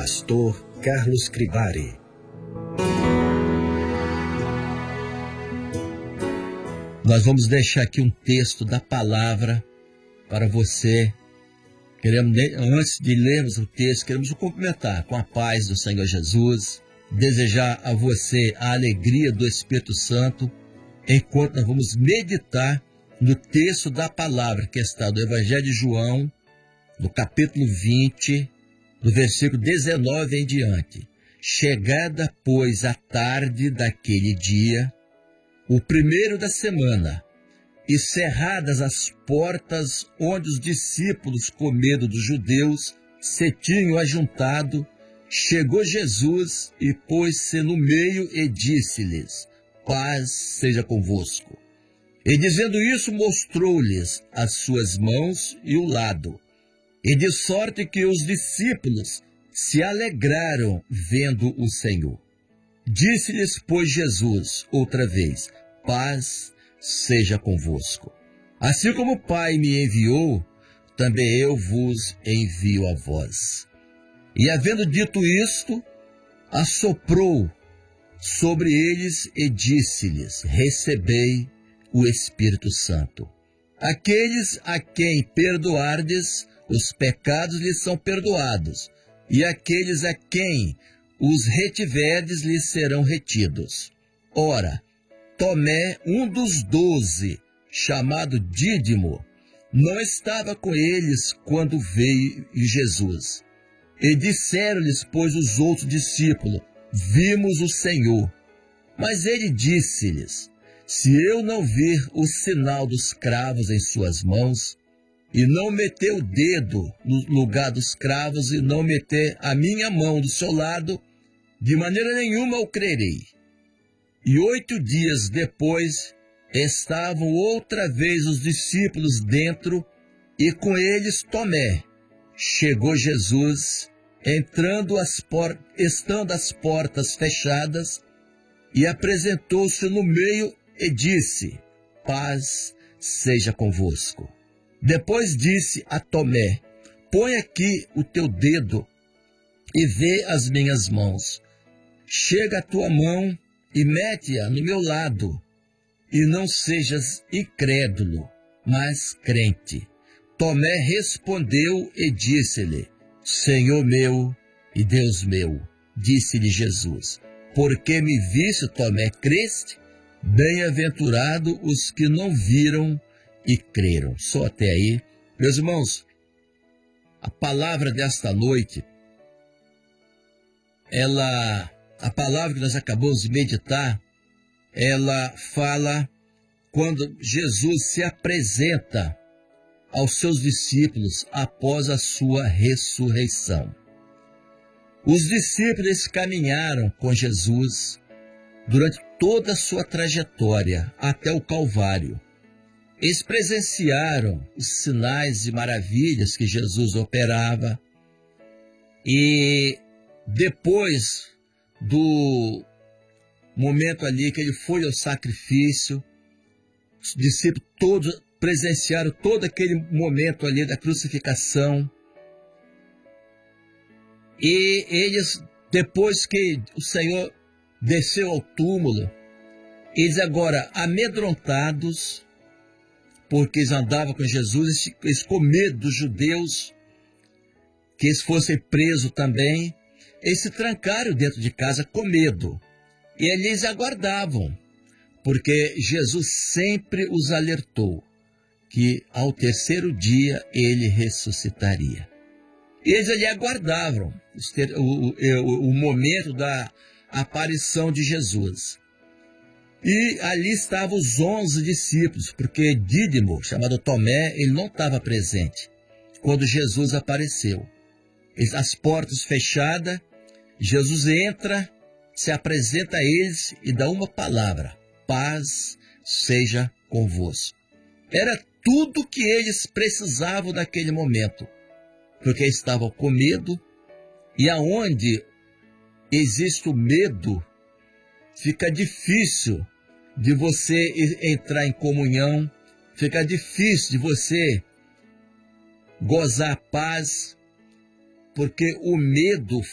Pastor Carlos Cribari. Nós vamos deixar aqui um texto da palavra para você. Antes de lermos o texto, queremos o cumprimentar com a paz do Senhor Jesus, desejar a você a alegria do Espírito Santo, enquanto nós vamos meditar no texto da palavra que está do Evangelho de João, no capítulo 20, do versículo 19 em diante. Chegada, pois, a tarde daquele dia, o primeiro da semana, e cerradas as portas onde os discípulos, com medo dos judeus, se tinham ajuntado, chegou Jesus e pôs-se no meio e disse-lhes: paz seja convosco. E dizendo isso, mostrou-lhes as suas mãos e o lado. E de sorte que os discípulos se alegraram vendo o Senhor. Disse-lhes, pois, Jesus outra vez: paz seja convosco. Assim como o Pai me enviou, também eu vos envio a vós. E havendo dito isto, assoprou sobre eles e disse-lhes: recebei o Espírito Santo. Aqueles a quem perdoardes, os pecados lhes são perdoados, e aqueles a quem os retiverdes lhes serão retidos. Ora, Tomé, um dos 12, chamado Dídimo, não estava com eles quando veio Jesus. E disseram-lhes, pois, os outros discípulos: vimos o Senhor. Mas ele disse-lhes: se eu não vir o sinal dos cravos em suas mãos, e não meter o dedo no lugar dos cravos, e não meter a minha mão do seu lado, de maneira nenhuma eu crerei. E 8 dias depois, estavam outra vez os discípulos dentro, e com eles Tomé. Chegou Jesus, estando as portas fechadas, e apresentou-se no meio e disse: paz seja convosco. Depois disse a Tomé: põe aqui o teu dedo e vê as minhas mãos. Chega a tua mão e mete-a no meu lado, e não sejas incrédulo, mas crente. Tomé respondeu e disse-lhe: Senhor meu e Deus meu. Disse-lhe Jesus: porque me viste, Tomé, creste? Bem-aventurado os que não viram e creram. Só até aí. Meus irmãos, a palavra desta noite, a palavra que nós acabamos de meditar, ela fala quando Jesus se apresenta aos seus discípulos após a sua ressurreição. Os discípulos caminharam com Jesus durante toda a sua trajetória até o Calvário. Eles presenciaram os sinais e maravilhas que Jesus operava, e depois do momento ali que ele foi ao sacrifício, os discípulos todos presenciaram todo aquele momento ali da crucificação. E eles, depois que o Senhor desceu ao túmulo, eles agora amedrontados, porque eles andavam com Jesus, eles com medo dos judeus, que eles fossem presos também, eles se trancaram dentro de casa com medo. E eles aguardavam, porque Jesus sempre os alertou que ao terceiro dia ele ressuscitaria. Eles ali aguardavam o momento da aparição de Jesus. E ali estavam os 11 discípulos, porque Dídimo, chamado Tomé, ele não estava presente quando Jesus apareceu. As portas fechadas, Jesus entra, se apresenta a eles e dá uma palavra: paz seja convosco. Era tudo que eles precisavam naquele momento, porque estavam com medo, e aonde existe o medo, fica difícil de você entrar em comunhão, fica difícil de você gozar a paz, porque o medo